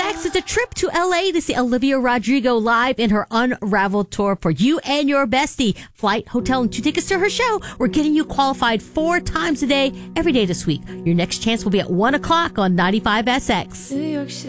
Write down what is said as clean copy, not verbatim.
next is a trip to LA to see Olivia Rodrigo live in her Unraveled tour for you and your bestie. Flight, hotel, and 2 tickets to her show. We're getting you qualified 4 times a day, every day this week. Your next chance will be at 1 o'clock on 95SX.